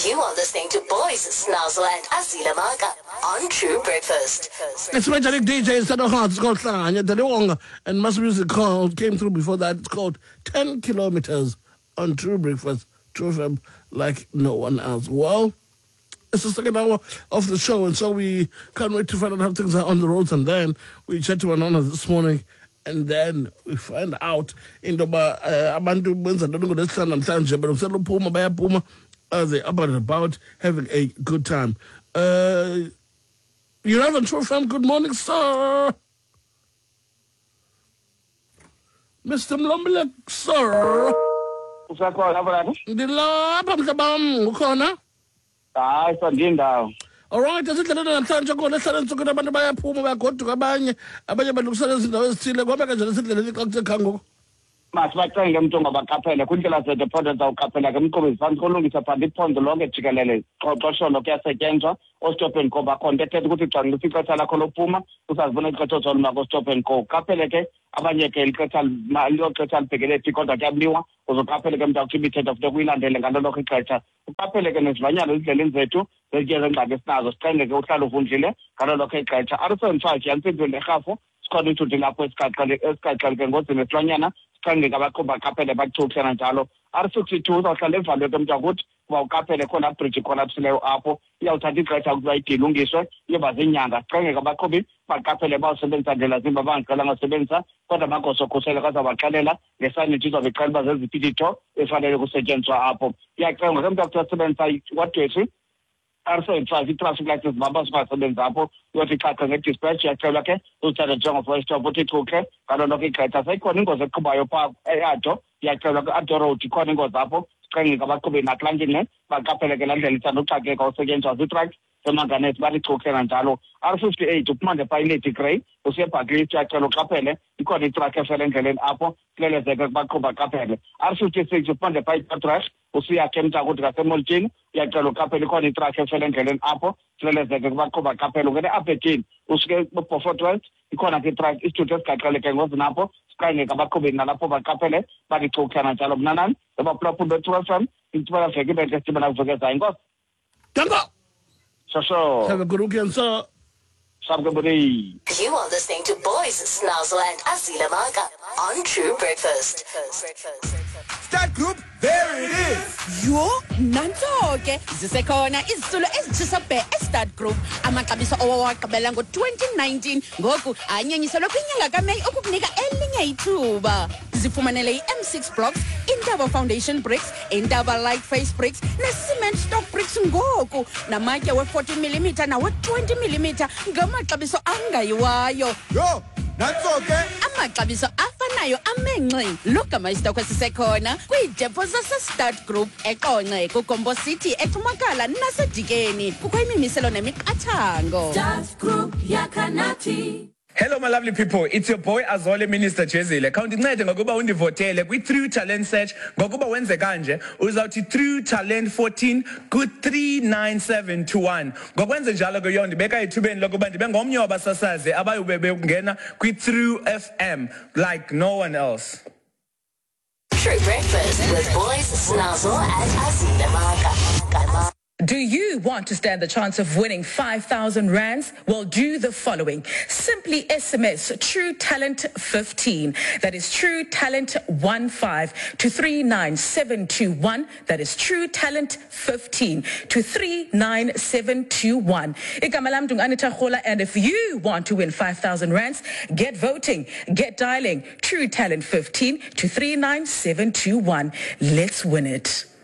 You are listening to Boys Snazzle and Azila Maka on True Breakfast. It's Magic DJ instead of hearts. It's called Hlanya Delewonga, and Mass Music came through before that. It's called 10 Kilometers on True Breakfast, True FM, like no one else. Well, it's the second hour of the show, and so we can't wait to find out how things are on the roads. And then we chat to Anona this morning, and then we find out in the abantu benza into ngodesana namhlanje, but umselo phuma bayaphuma they about having a good time. You have a True FM. Good morning, sir. Mr. Mlombele, sir. Ndilapha mhlabam ukhona? Hayi sandindawo. Alright, asindlela namhlanje khona ehlala nsukweni abantu bayaphuma bayagoduka abanye balungisela izindawo ezithile kwabe kanjani esindleleni xa kuthe khangoku? Masibacenge umuntu ngabaqaphela kwindlela zethu ephondo zawuqaphela ke mqobi zifana kulungisa phanda iphondo lonke jikelele xoxoshono kuyasetyenzwa ostop and go bakhona ethetha ukuthi xa ngifika lakho lophuma usazibona ixesha zoluma ko stop and go qaphele ke abanye ke ixesha libhekele phi kodwa kuyabliwa uzoqaphele ke mntu akuthi ithetha futhi kuyilandele ngalo lokho ixesha uqaphele ke nezilwanyana ezindleleni zethu zeziye zengxaki esinazo siqende ke uhlala uvundlile ngalo lokho ixesha R75 yantsindweni erhafu sikhona ithuthi lapho esikaxele ke ngozini esilwanyana siqenge ngabaqhuba qaphele bachuthana njalo R62 uzawuhlala evalwe ke mntu akuthi kuba uqaphele khona bridge collapsileyo apho iyawuthatha ixesha ukuba idilungiswe iyoba ziinyanga siqenge ngabaqhubi baqaphele bawusebenzisa ndlela zimba bangaqala ngasebenzisa kodwa amagosokhuselo kazabaxelela ngesayinithi izobe iqela uba zezipitito efanele kusetyenziswa apho iyacengwa ke mntu akuthi asebenzisa wadwethu R75 i-traffic lights zibamba singasebenzi apho uyothi ichache ngedispatch yacelwa ke uzithatha njengofirstop uthi chuke ngalo lonke ixesha seyikhona ingozi eqhubayo phaa eAdo yacelwa ke-Ado Road ikhona ingozi apho siqenge ngabaqhubi nakulantini baqaphele ke laa ndlela ithanda uxakeka usetyenziswa ziitrak semanganethi balichukela njalo R58 uphuma ndePilot Grey usiye eBucklist yacela uqaphele ikhona itrak efele endleleni apho silelezeke kubaqhuba qaphele R56 uphuma ndePipetrash usiya ke mntakuthi ngasemoltini uyacela uqaphele ikhona itrak efele endleleni apho silelezeke kubaqhuba qaphele ukene up13 usuke eBeaufort West ikhona ke itrak isithuthi esigaxeleke ngozini apho siqenge ngabaqhubi nalapho baqaphele balichukela njalo mnanani abaphulaphula be-True FM intibala veki beke sibana kuvekezayo inkosi Dango! So. Have a good weekend, sir. You are listening to Boys Snazzle and Azila Maka on True Breakfast. Start Group, there it is. Yo, nantoke zisekhona izisulo ezitshisa bhe eStart Group amaxabiso owawaqabela ngo-2019 ngoku anyenyiselwe kwinyanga kaMeyi ukukunika elinye ithuba. Zifumanele i-M6 blocks, Indaba Foundation bricks, Indaba light face bricks ne-cement stock bricks ngoku namatye we-40mm nawe-20mm ngamaxabiso angayiwayo. Yo, nantoke Amaxabiso afanayo amenxe logama isitokho sisekhona kwiidepo zaseStart Group eQonce kuGombo City eThumakala naseDikeni kukho imimiselo nemiqathango. Start Group yakanathi. Hello my lovely people, it's your boy Azole Minister Jezile. Khawundincede ngokuba undivotele kwi-Through Talent Search ngokuba wenze kanje uzawuthi Through Talent 14 ku-39721. Ngokwenze njalo ke yondibeka ethubeni lokuba ndibe ngomnye wabasasazi abayube bengena kwi-True FM like no one else. True Breakfast with Boys Snazzle and Azila Maka. Do you want to stand the chance of winning 5,000 rands? Well, do the following. Simply SMS True Talent 15. That is True Talent 15 to 39721. That is True Talent 15 to 39721. Igama lam Anita Khola, and if you want to win 5,000 rands, get voting, get dialing True Talent 15 to 39721. Let's win it.